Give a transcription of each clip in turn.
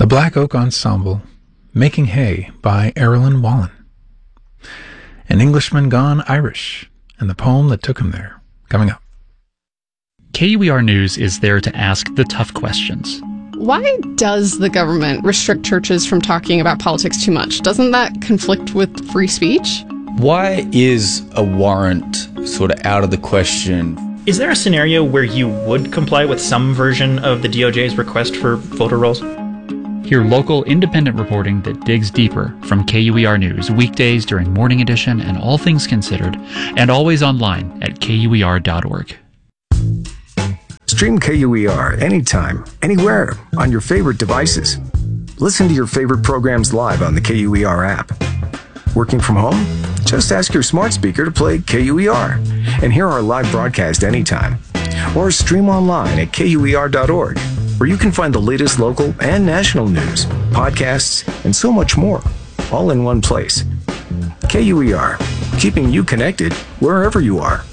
The Black Oak Ensemble, Making Hay by Erilyn Wallen. An Englishman Gone Irish, and the poem that took him there, coming up. KUER News is there to ask the tough questions. Why does the government restrict churches from talking about politics too much? Doesn't that conflict with free speech? Why is a warrant sort of out of the question? Is there a scenario where you would comply with some version of the DOJ's request for voter rolls? Hear local independent reporting that digs deeper from KUER News weekdays during Morning Edition and All Things Considered, and always online at KUER.org. Stream KUER anytime, anywhere, on your favorite devices. Listen to your favorite programs live on the KUER app. Working from home? Just ask your smart speaker to play KUER and hear our live broadcast anytime. Or stream online at KUER.org, where you can find the latest local and national news, podcasts, and so much more, all in one place. KUER, keeping you connected wherever you are.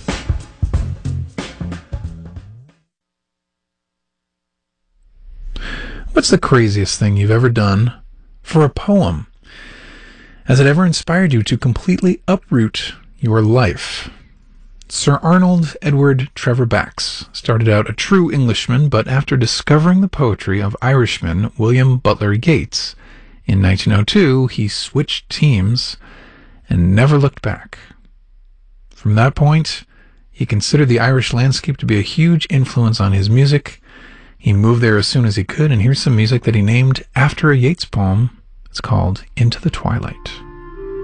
What's the craziest thing you've ever done for a poem? Has it ever inspired you to completely uproot your life? Sir Arnold Edward Trevor Bax started out a true Englishman, but after discovering the poetry of Irishman William Butler Yeats in 1902, he switched teams and never looked back. From that point, he considered the Irish landscape to be a huge influence on his music. He moved there as soon as he could, and here's some music that he named after a Yeats poem. It's called Into the Twilight.